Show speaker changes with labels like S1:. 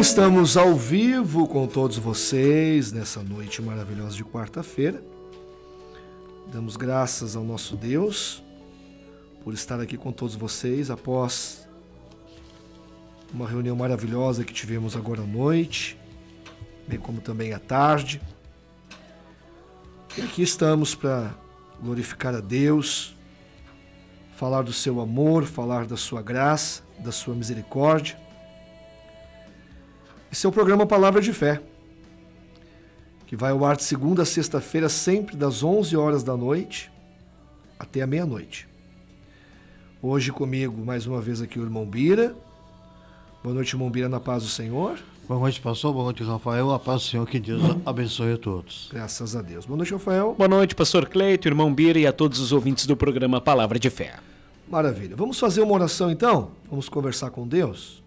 S1: estamos ao vivo com todos vocês nessa noite maravilhosa de quarta-feira. Damos graças ao nosso Deus por estar aqui com todos vocês após uma reunião maravilhosa que tivemos agora à noite, bem como também à tarde. E aqui estamos para glorificar a Deus, falar do seu amor, falar da sua graça, da sua misericórdia. Esse é o programa Palavra de Fé, que vai ao ar de segunda a sexta-feira, sempre das 11 horas da noite até a meia-noite. Hoje comigo, mais uma vez aqui, o irmão Bira. Boa noite, irmão Bira, na paz do Senhor.
S2: Boa noite, pastor. Boa noite, Rafael. A paz do Senhor, que Deus abençoe a todos.
S1: Graças a Deus. Boa noite, Rafael.
S3: Boa noite, pastor Cleito, irmão Bira e a todos os ouvintes do programa Palavra de Fé.
S1: Maravilha. Vamos fazer uma oração então? Vamos conversar com Deus?